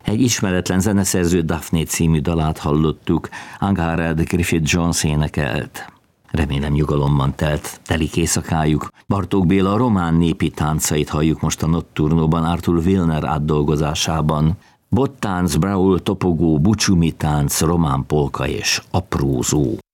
Egy ismeretlen zeneszerző Daphne című dalát hallottuk, Angharad Griffith Jones énekelt. Remélem nyugalomban telt, telik éjszakájuk. Bartók Béla román népi táncait halljuk most a Nocturnóban Arthur Wilner átdolgozásában. Bottánc, braul, topogó, bucsumi tánc, román polka és aprózó.